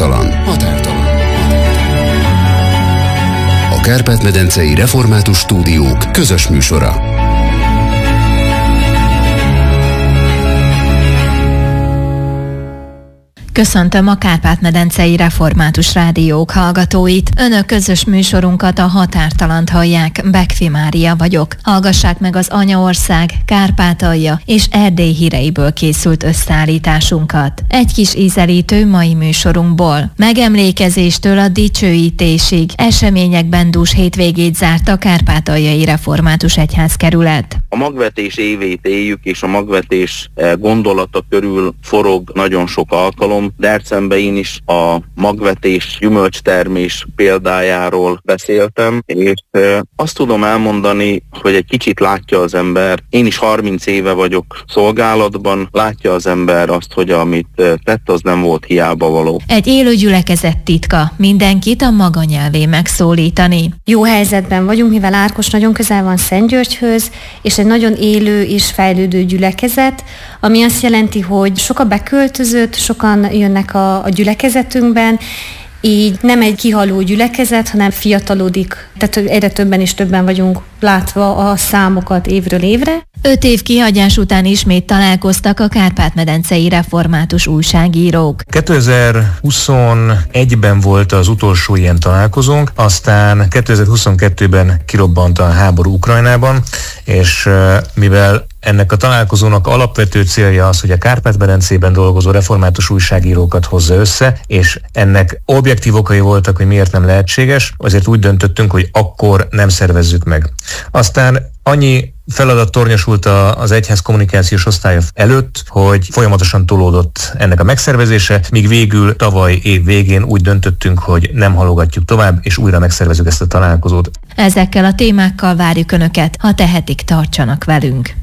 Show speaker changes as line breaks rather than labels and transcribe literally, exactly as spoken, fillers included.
Határtalan. Határtalan. A Kárpát-medencei Református Stúdiók közös műsora.
Köszöntöm a Kárpát-medencei Református Rádiók hallgatóit. Önök közös műsorunkat, a Határtalant hallják. Bekfi Mária vagyok. Hallgassák meg az Anyaország, Kárpátalja és Erdély híreiből készült összeállításunkat. Egy kis ízelítő mai műsorunkból. Megemlékezéstől a dicsőítésig eseményekben dús hétvégét zárt a Kárpátaljai Református Egyházkerület.
A magvetés évét éljük, és a magvetés gondolata körül forog nagyon sok alkalom. Debrecenben én is a magvetés, gyümölcstermés példájáról beszéltem, és azt tudom elmondani, hogy egy kicsit látja az ember, én is harminc éve vagyok szolgálatban, látja az ember azt, hogy amit tett, az nem volt hiába való.
Egy élő gyülekezet titka, mindenkit a maga nyelvén megszólítani.
Jó helyzetben vagyunk, mivel Árkos nagyon közel van Szentgyörgyhöz, és egy nagyon élő és fejlődő gyülekezet, ami azt jelenti, hogy sok a beköltözött, sokan jönnek a, a gyülekezetünkben, így nem egy kihaló gyülekezet, hanem fiatalodik. Tehát egyre többen és többen vagyunk látva a számokat évről évre.
Öt év kihagyás után ismét találkoztak a Kárpát-medencei református újságírók.
kétezer-huszonegyben volt az utolsó ilyen találkozónk, aztán kétezer-huszonkettőben kirobbant a háború Ukrajnában, és mivel ennek a találkozónak alapvető célja az, hogy a Kárpát-medencében dolgozó református újságírókat hozza össze, és ennek objektív okai voltak, hogy miért nem lehetséges, azért úgy döntöttünk, hogy akkor nem szervezzük meg. Aztán annyi feladat tornyosult az egyház kommunikációs osztálya előtt, hogy folyamatosan tolódott ennek a megszervezése, míg végül tavaly év végén úgy döntöttünk, hogy nem halogatjuk tovább, és újra megszervezzük ezt a találkozót.
Ezekkel a témákkal várjuk Önöket, ha tehetik, tartsanak velünk.